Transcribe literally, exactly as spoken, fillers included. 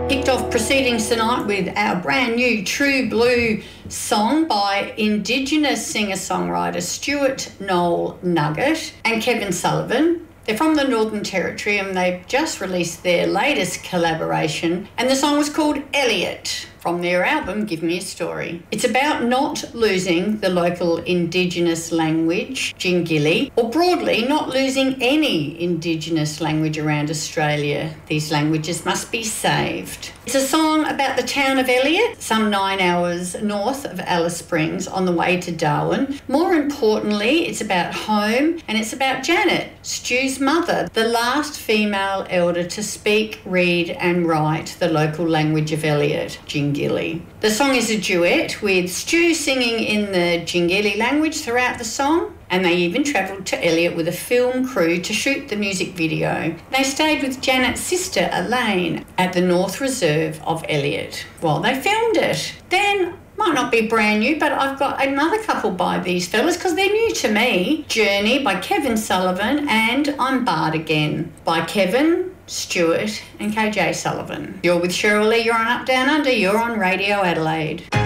Kicked off proceedings tonight with our brand new True Blue song by Indigenous singer-songwriter Stuart Noel Nugget and Kevin Sullivan. They're from the Northern Territory and they've just released their latest collaboration, and the song was called Elliot, from their album Give Me a Story. It's about not losing the local Indigenous language, Jingili, or broadly not losing any Indigenous language around Australia. These languages must be saved. It's a song about the town of Elliot, some nine hours north of Alice Springs on the way to Darwin. More importantly, it's about home, and it's about Janet, Stu's mother, the last female elder to speak, read and write the local language of Elliot, Jingili. The song is a duet with Stu singing in the Jingili language throughout the song, and they even travelled to Elliot with a film crew to shoot the music video. They stayed with Janet's sister Elaine at the North Reserve of Elliot while they filmed it. Then, might not be brand new, but I've got another couple by these fellas because they're new to me. Journey by Kevin Sullivan and I'm Barred Again by Kevin, Stuart and K J Sullivan. You're with Cheryl Lee, you're on Up Down Under, you're on Radio Adelaide.